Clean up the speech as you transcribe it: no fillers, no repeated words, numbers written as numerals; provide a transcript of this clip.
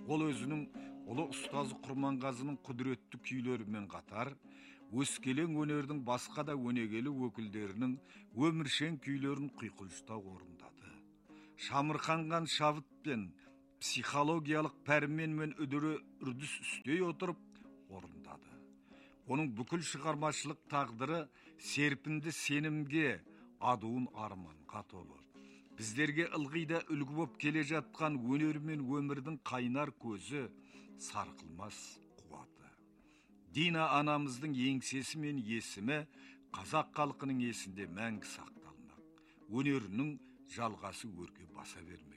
Ол өзінің ұлы ұстазы Құрманғазының құдіретті күйлерімен қатар, өскелең өнердің басқа да өнегелі өкілдерінің өміршең күйлерін құйқылжыта орындады. Шамырқанған шабытпен, психологиялық пәрменмен үрдіс үстей отырып орындады. Оның бүкіл шығармашылық тағдыры серпінді сенімге, адуын арманға толы. Біздерге ылғида үлгі боп келе жатқан өнер мен өмірдің қайнар көзі, сарқылмас қуаты. Дина анамыздың еңсесі мен есімі қазақ халқының есінде мәңгі сақталмақ. Өнерінің жалғасы өрге баса бермек.